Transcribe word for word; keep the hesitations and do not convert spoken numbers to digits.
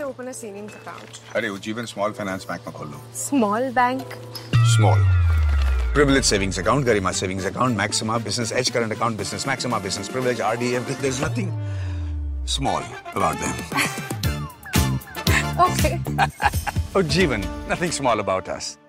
open a savings account. अरे Ujjivan small finance bank में खोल लो. Small bank? Small. Privilege savings account, Garima savings account, Maxima business edge current account, business Maxima business privilege, R D F. There's nothing small about them. Okay. Ujjivan, nothing small about us.